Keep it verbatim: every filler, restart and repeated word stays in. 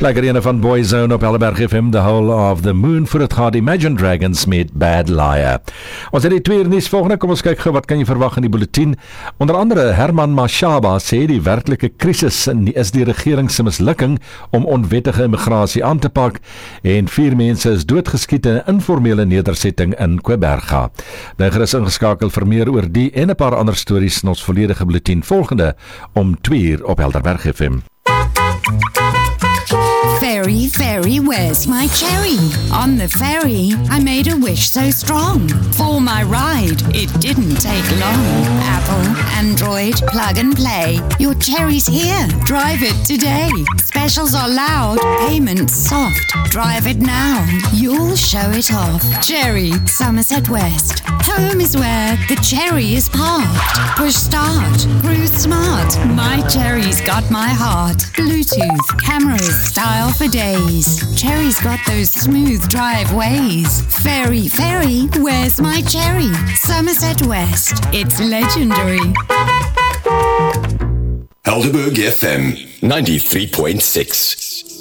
Lekker ene van Boyzone op Helleberg F M, The Whole of the Moon, voor het gaat Imagine Dragons met Bad Liar. Ons het die twee nuus volgende, kom ons kyk gou wat kan jy verwag in die bulletin. Onder andere Herman Mashaba sê die werklike krisis is die regering se mislukking om onwettige immigrasie aan te pak en vier mense is doodgeskiet in 'n informele nedersetting in Kweberga. Nou gerus ingeskakel vir meer oor die en 'n paar ander stories in ons volledige bulletin volgende om twee uur op Helderberg F M. Ferry, ferry, where's my cherry? On the ferry, I made a wish so strong. For my ride, it didn't take long. Apple, Android, plug and play. Your cherry's here, drive it today. Specials are loud, payments soft. Drive it now, you'll show it off. Cherry, Somerset West. Home is where the cherry is parked. Push start, cruise smart. My cherry's got my heart. Bluetooth, cameras, style for days. Cherry's got those smooth driveways. Ferry, ferry, where's my cherry? Somerset West, it's legendary. Helderberg F M ninety-three point six.